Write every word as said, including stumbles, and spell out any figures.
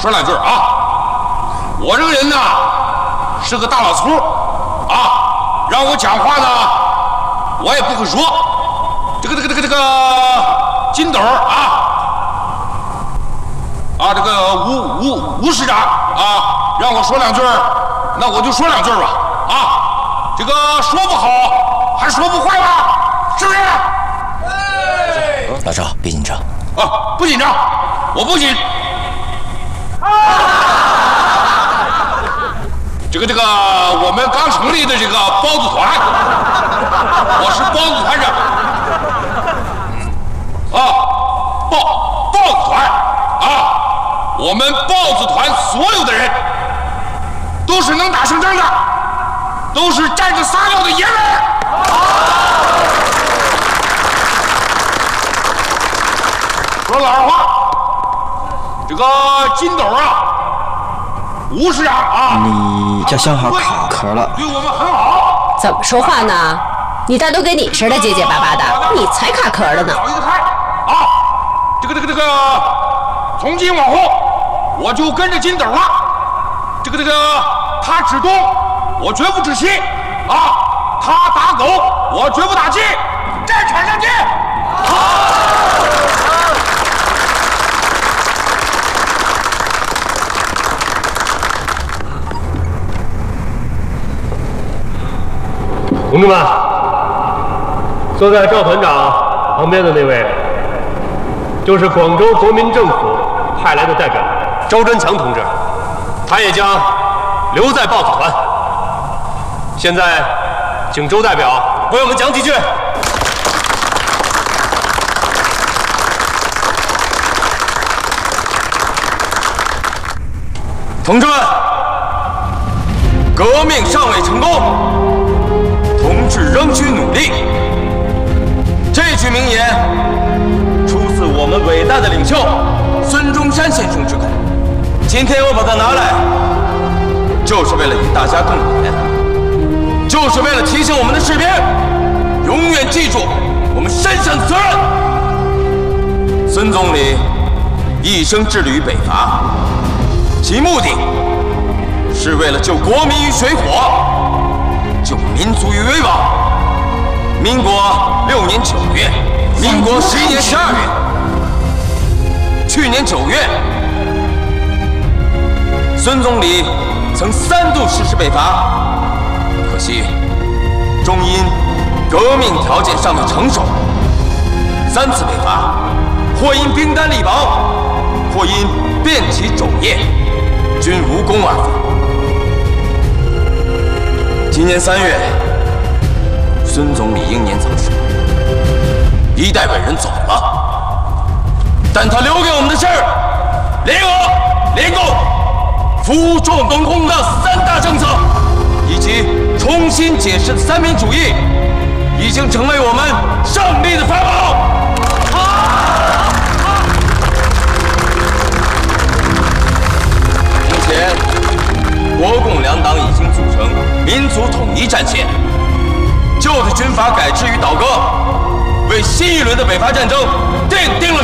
说两句啊。我这个人呢是个大老粗啊，让我讲话呢我也不会说。这个这个这个这个金斗啊啊，这个吴吴吴师长啊，让我说两句，那我就说两句吧啊。这个说不好还说不坏吧，是不是？ 老赵，别紧张啊，不紧张，我不紧。这个这个，我们刚成立的这个包子团，我是包子团长。啊，包包子团啊，我们包子团所有的人都是能打胜仗的，都是站着撒尿的爷们儿。说老实话，这个金斗啊，吴师长啊， 你这相好卡壳了， 对我们很好。 怎么说话呢？你大都跟你似的结结巴巴的，你才卡壳了呢。 找一个菜啊，这个这个这个，从今往后我就跟着金斗了。这个这个，他指东，我绝不指西啊。他打狗，我绝不打鸡。战场上见。 同志们，坐在赵团长旁边的那位，就是广州国民政府派来的代表周真强同志，他也将留在豹子团。现在，请周代表为我们讲几句。 同志们，革命尚未成功，同志仍需努力。这句名言出自我们伟大的领袖孙中山先生之口。今天我把它拿来，就是为了与大家共勉，就是为了提醒我们的士兵永远记住我们身上的责任。孙总理一生致力于北伐，其目的是为了救国民于水火，救民族于危亡。民国六年九月，民国十一年十二月，去年九月，孙总理曾三度实施北伐，可惜终因革命条件尚未成熟，三次北伐，或因兵单力薄，或因遍体肘腋，均无功而返。今年三月，孙总理英年早逝，一代伟人走了，但他留给我们的是联俄、联共、扶助农工的三大政策，以及重新解释的三民主义，已经成为我们胜利的法宝。目前，国共两党已经组成民族统一战线，旧的军阀改制与倒戈，为新一轮的北伐战争奠定了